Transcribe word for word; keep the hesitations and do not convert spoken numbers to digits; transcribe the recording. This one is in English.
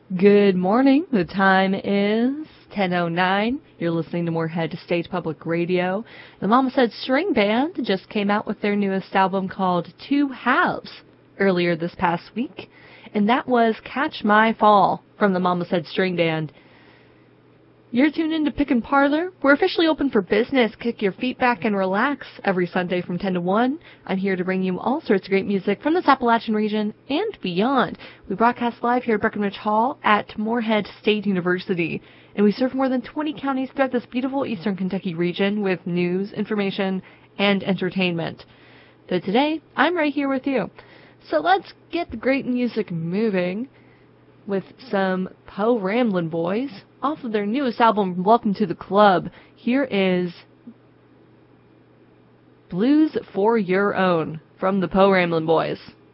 Good morning. The time is ten oh nine. You're listening to Moorhead State Public Radio. The Mama Said String Band just came out with their newest album called Two Halves earlier this past week, and that was Catch My Fall from the Mama Said String Band. You're tuned in to Pick Parlor. We're officially open for business. Kick your feet back and relax every Sunday from ten to one. I'm here to bring you all sorts of great music from this Appalachian region and beyond. We broadcast live here at Breckenridge Hall at Moorhead State University, and we serve more than twenty counties throughout this beautiful eastern Kentucky region with news, information, and entertainment. So today, I'm right here with you. So let's get the great music moving with some Po Ramblin' Boys off of their newest album, Welcome to the Club. Here is Blues for Your Own from the Po Ramblin' Boys.